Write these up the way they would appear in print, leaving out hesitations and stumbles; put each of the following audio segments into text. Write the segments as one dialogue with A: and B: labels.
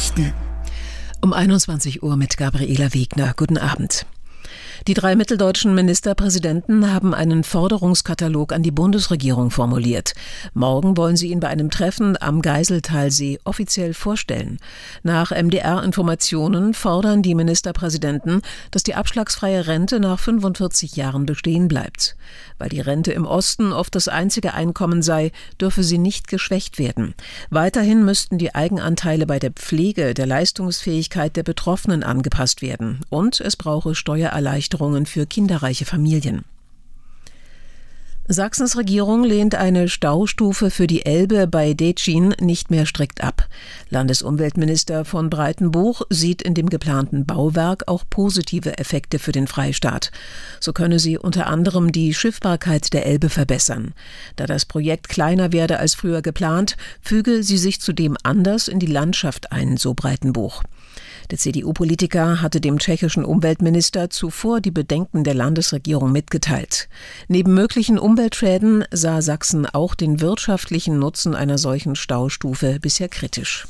A: Nachrichten. Um 21 Uhr mit Gabriela Wegner. Guten Abend. Die 3 mitteldeutschen Ministerpräsidenten haben einen Forderungskatalog an die Bundesregierung formuliert. Morgen wollen sie ihn bei einem Treffen am Geiseltalsee offiziell vorstellen. Nach MDR-Informationen fordern die Ministerpräsidenten, dass die abschlagsfreie Rente nach 45 Jahren bestehen bleibt. Weil die Rente im Osten oft das einzige Einkommen sei, dürfe sie nicht geschwächt werden. Weiterhin müssten die Eigenanteile bei der Pflege der Leistungsfähigkeit der Betroffenen angepasst werden. Und es brauche Steuererleichterungen für kinderreiche Familien. Sachsens Regierung lehnt eine Staustufe für die Elbe bei Detschin nicht mehr strikt ab. Landesumweltminister von Breitenbuch sieht in dem geplanten Bauwerk auch positive Effekte für den Freistaat. So könne sie unter anderem die Schiffbarkeit der Elbe verbessern. Da das Projekt kleiner werde als früher geplant, füge sie sich zudem anders in die Landschaft ein, so Breitenbuch. Der CDU-Politiker hatte dem tschechischen Umweltminister zuvor die Bedenken der Landesregierung mitgeteilt. Neben möglichen Umweltschäden sah Sachsen auch den wirtschaftlichen Nutzen einer solchen Staustufe bisher kritisch.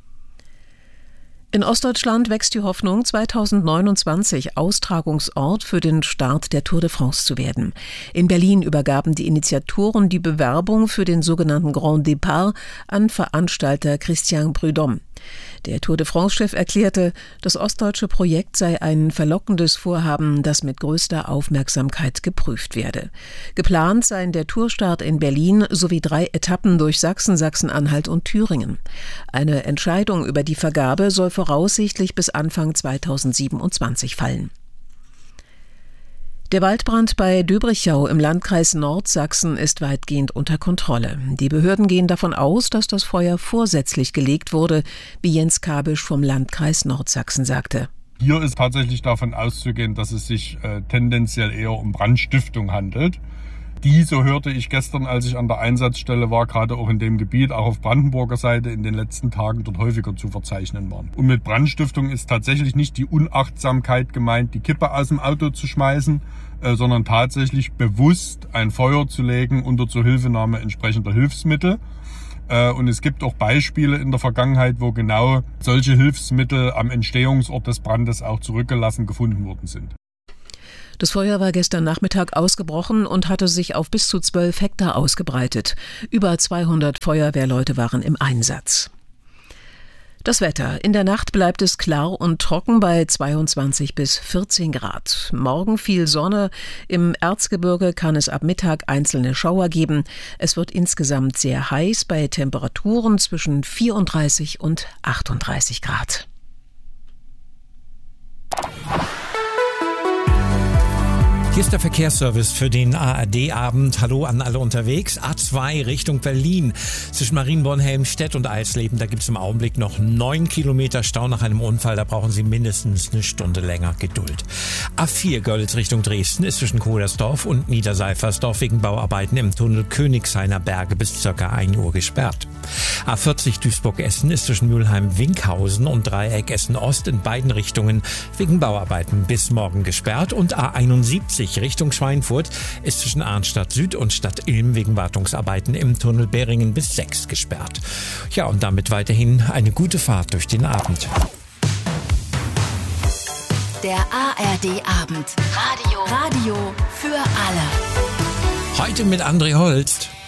A: In Ostdeutschland wächst die Hoffnung, 2029 Austragungsort für den Start der Tour de France zu werden. In Berlin übergaben die Initiatoren die Bewerbung für den sogenannten Grand Départ an Veranstalter Christian Prudhomme. Der Tour de France-Chef erklärte, das ostdeutsche Projekt sei ein verlockendes Vorhaben, das mit größter Aufmerksamkeit geprüft werde. Geplant seien der Tourstart in Berlin sowie 3 Etappen durch Sachsen, Sachsen-Anhalt und Thüringen. Eine Entscheidung über die Vergabe soll voraussichtlich bis Anfang 2027 fallen. Der Waldbrand bei Döbrichau im Landkreis Nordsachsen ist weitgehend unter Kontrolle. Die Behörden gehen davon aus, dass das Feuer vorsätzlich gelegt wurde, wie Jens Kabisch vom Landkreis Nordsachsen sagte.
B: Hier ist tatsächlich davon auszugehen, dass es sich tendenziell eher um Brandstiftung handelt. Die, so hörte ich gestern, als ich an der Einsatzstelle war, gerade auch in dem Gebiet, auch auf Brandenburger Seite, in den letzten Tagen dort häufiger zu verzeichnen waren. Und mit Brandstiftung ist tatsächlich nicht die Unachtsamkeit gemeint, die Kippe aus dem Auto zu schmeißen, sondern tatsächlich bewusst ein Feuer zu legen unter Zuhilfenahme entsprechender Hilfsmittel. Und es gibt auch Beispiele in der Vergangenheit, wo genau solche Hilfsmittel am Entstehungsort des Brandes auch zurückgelassen gefunden worden sind.
A: Das Feuer war gestern Nachmittag ausgebrochen und hatte sich auf bis zu 12 Hektar ausgebreitet. Über 200 Feuerwehrleute waren im Einsatz. Das Wetter. In der Nacht bleibt es klar und trocken bei 22 bis 14 Grad. Morgen viel Sonne. Im Erzgebirge kann es ab Mittag einzelne Schauer geben. Es wird insgesamt sehr heiß bei Temperaturen zwischen 34 und 38 Grad.
C: Hier ist der Verkehrsservice für den ARD-Abend. Hallo an alle unterwegs. A2 Richtung Berlin. Zwischen Marienborn-Helmstedt und Eisleben, da gibt es im Augenblick noch 9 Kilometer Stau nach einem Unfall. Da brauchen Sie mindestens eine Stunde länger Geduld. A4 Görlitz Richtung Dresden ist zwischen Kohlersdorf und Niederseifersdorf wegen Bauarbeiten im Tunnel Königshainer Berge bis ca. 1 Uhr gesperrt. A40 Duisburg-Essen ist zwischen Mülheim-Winkhausen und Dreieck Essen-Ost in beiden Richtungen wegen Bauarbeiten bis morgen gesperrt. Und A71 Richtung Schweinfurt ist zwischen Arnstadt Süd und Stadt Ilm wegen Wartungsarbeiten im Tunnel Beringen bis 6 gesperrt. Ja, und damit weiterhin eine gute Fahrt durch den Abend.
D: Der ARD-Abend. Radio für alle.
C: Heute mit André Holst.